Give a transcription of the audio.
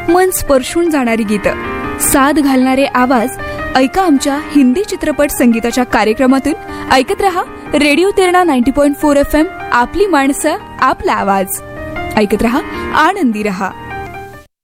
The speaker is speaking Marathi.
मन स्पर्शून जाणारी गीतं, साद घालणारे आवाज ऐका आमच्या हिंदी चित्रपट संगीताच्या कार्यक्रमातून. ऐकत रहा रेडिओ तेरणा 90.4 FM. आपली माणसं, आपला आवाज. ऐकत रहा, आनंदी रहा.